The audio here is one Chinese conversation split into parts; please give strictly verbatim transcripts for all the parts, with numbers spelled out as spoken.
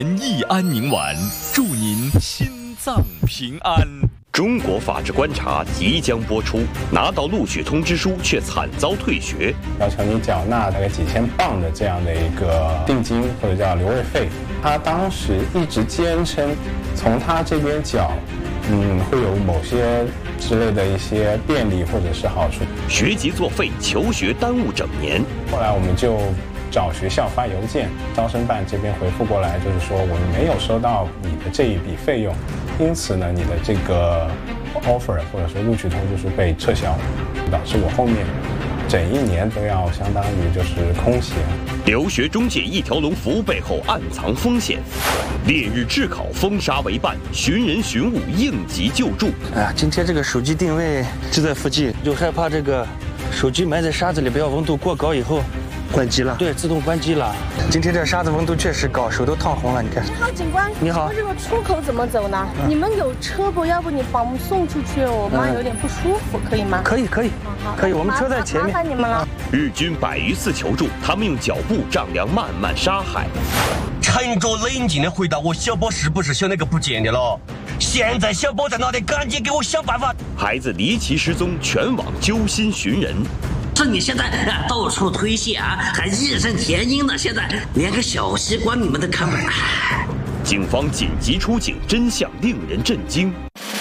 益安宁丸，祝您心脏平安。 中国法制观察即将播出，拿到录取通知书却惨遭退学， 要求你缴纳大概几千镑的这样的一个定金或者叫留位费。他当时一直坚称，从他这边缴，嗯，会有某些之类的一些便利或者是好处。 学籍作废，求学耽误整年。 后来我们就找学校发邮件，招生办这边回复过来，就是说我们没有收到你的这一笔费用，因此呢，你的这个 offer 或者说录取通知书被撤销，导致我后面整一年都要相当于就是空闲。 留学中介一条龙服务背后暗藏风险，烈日炙烤，风沙为伴，寻人寻物，应急救助。 哎呀，今天这个手机定位就在附近，就害怕这个手机埋在沙子里，不要温度过高以后关机了。对，自动关机了。今天这沙子温度确实高，手都烫红了。你看。 你好，警官。 你好。 这个出口怎么走呢？嗯、你们有车不？要不你把我们送出去？我妈有点不舒服，嗯、可以吗？ 可以，可以， 好可以。我们车在前面。 麻烦你们了。 日军百余次求助，他们用脚步丈量漫漫沙海。 沉着冷静的回答我，小宝是不是小那个不见的了？现在小宝在哪里？赶紧给我想办法！ 孩子离奇失踪，全网揪心寻人。 这你现在啊到处推卸啊，还义愤填膺呢，现在连个小西瓜你们都看不来。 警方紧急出警，真相令人震惊。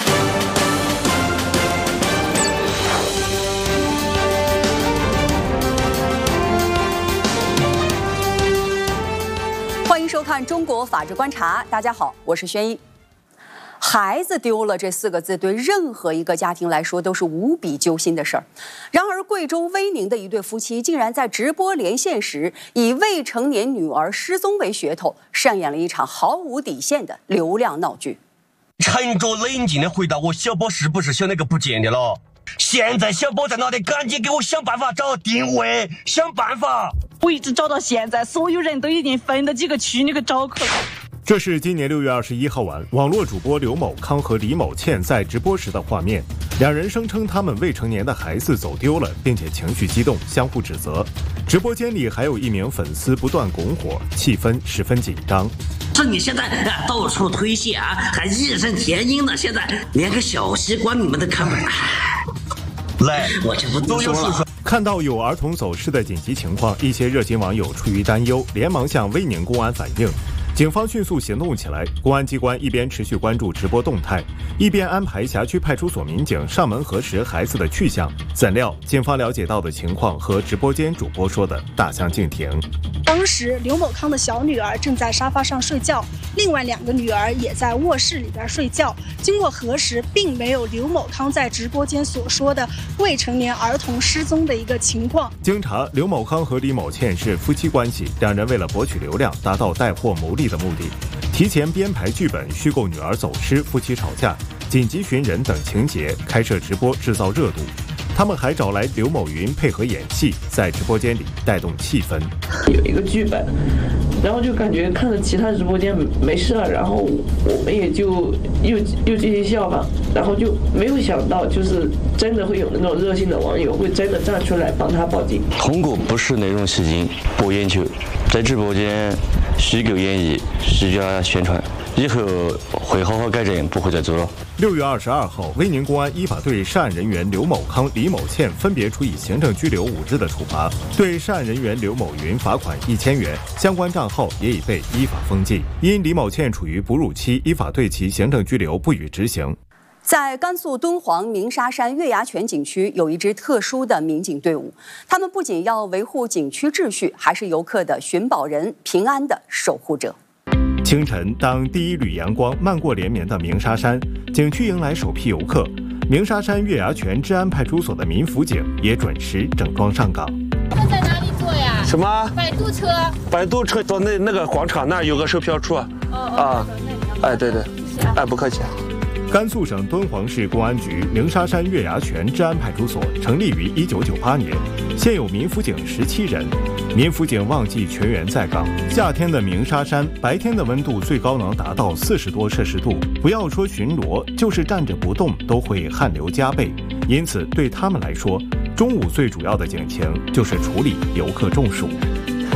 欢迎收看《中国法制观察》，大家好，我是轩一。孩子丢了这四个字对任何一个家庭来说都是无比揪心的事儿。然而，贵州威宁的一对夫妻竟然在直播连线时，以未成年女儿失踪为噱头，上演了一场毫无底线的流量闹剧。 沉着冷静的回答我，小宝是不是小那个不见的了？现在小宝在哪里？赶紧给我想办法找定位，想办法！ 我一直找到现在，所有人都已经分了几个区，你给找去了。 这是今年六月二十一号晚，网络主播刘某康和李某倩在直播时的画面。两人声称他们未成年的孩子走丢了，并且情绪激动，相互指责。直播间里还有一名粉丝不断拱火，气氛十分紧张。 这你现在啊到处推卸啊，还义愤填膺呢，现在连个小西瓜你们都看不来。 来， 我就不多说了。 看到有儿童走失的紧急情况，一些热心网友出于担忧，连忙向威宁公安反映。警方迅速行动起来，公安机关一边持续关注直播动态，一边安排辖区派出所民警上门核实孩子的去向。怎料，警方了解到的情况和直播间主播说的大相径庭。 当时刘某康的小女儿正在沙发上睡觉，另外两个女儿也在卧室里边睡觉。经过核实，并没有刘某康在直播间所说的未成年儿童失踪的一个情况。 经查，刘某康和李某倩是夫妻关系，两人为了博取流量，达到带货牟利的目的，提前编排剧本，虚构女儿走失、夫妻吵架、紧急寻人等情节，开设直播制造热度。他们还找来刘某云配合演戏，在直播间里带动气氛。 有一个剧本，然后就感觉看着其他直播间没事了，然后我们也就又又继续笑吧，然后就没有想到，就是真的会有那种热心的网友会真的站出来帮他报警。 通过不实内容吸睛、博眼球，在直播间虚构演绎、虚假宣传，以后会好好改正，不会再做了。 六月二十二号，威宁公安依法对涉案人员刘某康、李某倩分别处以行政拘留五日的处罚，对涉案人员刘某云罚款一千元，相关账号也已被依法封禁。因李某倩处于哺乳期，依法对其行政拘留不予执行。 在甘肃敦煌鸣沙山月牙泉景区，有一支特殊的民警队伍，他们不仅要维护景区秩序，还是游客的寻宝人、平安的守护者。 清晨，当第一缕阳光漫过连绵的鸣沙山，景区迎来首批游客。鸣沙山月牙泉治安派出所的民辅警也准时整装上岗。 车在哪里坐呀？ 什么？ 摆渡车。 摆渡车到那那个广场那儿有个售票处。 哦啊，哎，对对，哎，不客气。 甘肃省敦煌市公安局鸣沙山月牙泉治安派出所成立于一九九八年，现有民辅警十七人。民辅警旺季全员在岗。夏天的鸣沙山，白天的温度最高能达到四十多摄氏度，不要说巡逻，就是站着不动都会汗流浃背。因此，对他们来说，中午最主要的警情就是处理游客中暑。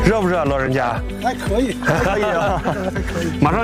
热不热，老人家？ 还可以， 还可以啊， 还可以。 马上。